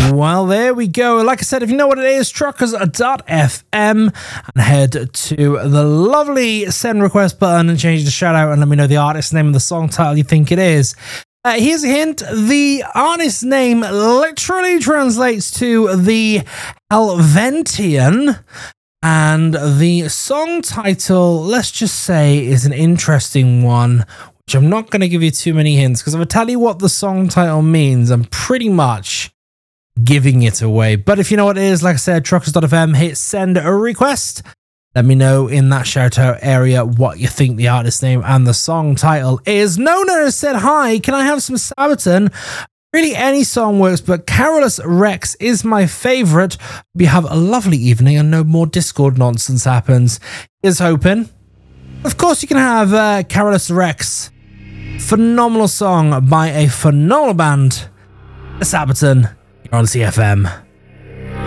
Well, there we go. Like I said, if you know what it is, truckers.fm, and head to the lovely send request button and change the shout out and let me know the artist name and the song title you think it is. Here's a hint. The artist name literally translates to the Helvetian, and the song title, let's just say, is an interesting one, which I'm not going to give you too many hints, because if I tell you what the song title means, I'm pretty much giving it away. But if you know what it is, like I said, truckers.fm, hit send a request. Let me know in that shout out area what you think the artist name and the song title is. Nona said, hi, can I have some Sabaton? Really, any song works, but Carolus Rex is my favorite. We have a lovely evening and no more Discord nonsense happens. Here's hoping. Of course, you can have Carolus Rex. Phenomenal song by a phenomenal band, Sabaton, here on CFM.